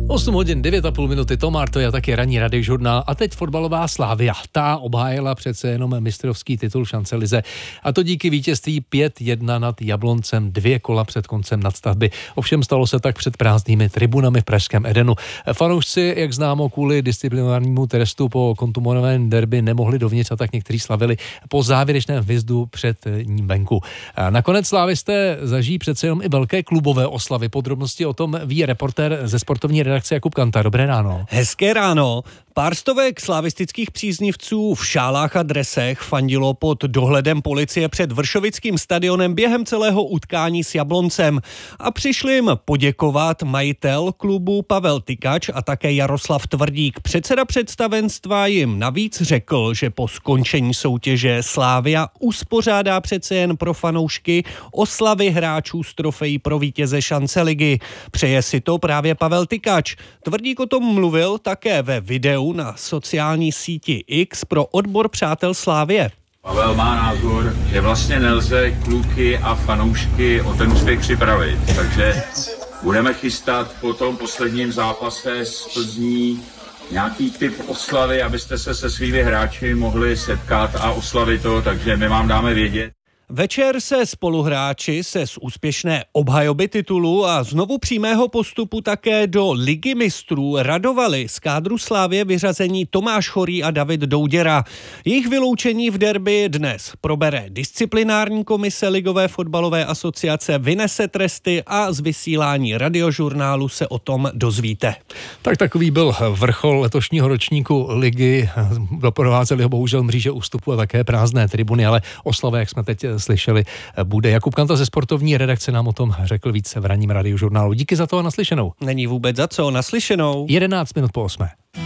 8 hodin, 9,5 minuty, Tomár, to je taky ranní radiožurnál a teď fotbalová Slavia. Ta obhájila přece jenom mistrovský titul v šancelize a to díky vítězství 5-1 nad Jabloncem 2 kola před koncem nadstavby. Ovšem stalo se tak před prázdnými tribunami v pražském Edenu. Fanoušci, jak známo, kvůli disciplinárnímu trestu po kontumovém derby nemohli dovnitř a tak někteří slavili po závěrečném vjezdu před ním venku. A nakonec slávisté zažijí přece jenom i velké klubové oslavy. Podrobnosti o tom ví reportér ze sportovní redakce Jakub Kanta. Dobré ráno. Hezké ráno. Pár stovek slavistických příznivců v šálách a dresech fandilo pod dohledem policie před vršovickým stadionem během celého utkání s Jabloncem a přišli jim poděkovat majitel klubu Pavel Tykač a také Jaroslav Tvrdík. Předseda představenstva jim navíc řekl, že po skončení soutěže Slavia uspořádá přece jen pro fanoušky oslavy hráčů s trofejí pro vítěze šanceligy. Přeje si to právě Pavel Tykač. Tvrdík o tom mluvil také ve videu na sociální síti X pro odbor Přátel Slavie. Pavel má názor, že vlastně nelze kluky a fanoušky o ten úspěch připravit, takže budeme chystat po tom posledním zápase s Plzní nějaký typ oslavy, abyste se svými hráči mohli setkat a oslavit to, takže my vám dáme vědět. Večer se spoluhráči z úspěšné obhajoby titulu a znovu přímého postupu také do Ligy mistrů radovali z kádru Slavie vyřazení Tomáš Chorý a David Douděra. Jejich vyloučení v derby dnes probere disciplinární komise Ligové fotbalové asociace, vynese tresty a z vysílání radiožurnálu se o tom dozvíte. Tak takový byl vrchol letošního ročníku ligy. Doprovázeli ho bohužel mříže ústupu a také prázdné tribuny, ale oslava, jak jsme teď slyšeli, bude. Jakub Kanta ze sportovní redakce nám o tom řekl více v ranním radiožurnálu. Díky za to a naslyšenou. Není vůbec za co, naslyšenou. 11 minut po 8.